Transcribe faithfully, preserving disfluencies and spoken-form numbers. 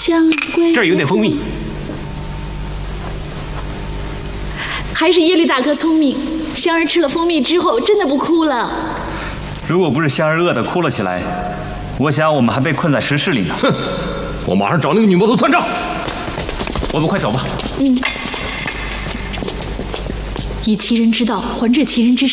香儿归。 这儿有点蜂蜜。 还是耶律大哥聪明，香儿吃了蜂蜜之后真的不哭了。 如果不是香儿饿得哭了起来，我想我们还被困在石室里呢。 哼，我马上找那个女魔头算账。 我们快走吧。 嗯。以其人之道还治其人之身。